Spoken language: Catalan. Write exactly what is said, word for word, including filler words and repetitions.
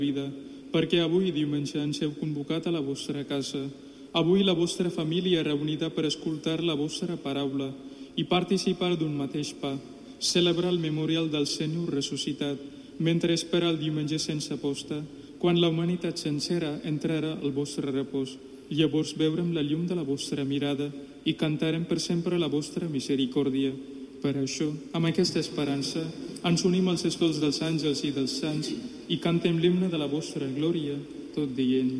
vida, perquè avui, diumenge, ens heu convocat a la vostra casa. Avui la vostra família reunida per escoltar la vostra paraula i participar d'un mateix pa, celebrar el memorial del Senyor ressuscitat, mentre espera el diumenge sense posta, quan la humanitat sencera entrarà al vostre repòs. Llavors veurem la llum de la vostra mirada i cantarem per sempre la vostra misericòrdia. Per això, amb aquesta esperança, ens unim als escolts dels àngels i dels sants i cantem l'himne de la vostra glòria, tot dient: